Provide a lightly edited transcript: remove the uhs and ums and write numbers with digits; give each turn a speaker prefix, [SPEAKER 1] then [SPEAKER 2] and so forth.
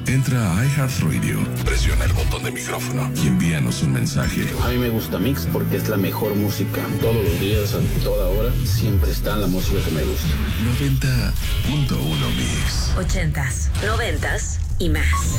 [SPEAKER 1] Entra a iHeartRadio, presiona el botón de micrófono y envíanos un mensaje.
[SPEAKER 2] A mí me gusta Mix porque es la mejor música. Todos los días, a toda hora, siempre está la música que me gusta.
[SPEAKER 1] 90.1 Mix.
[SPEAKER 3] 80s, 90s y más.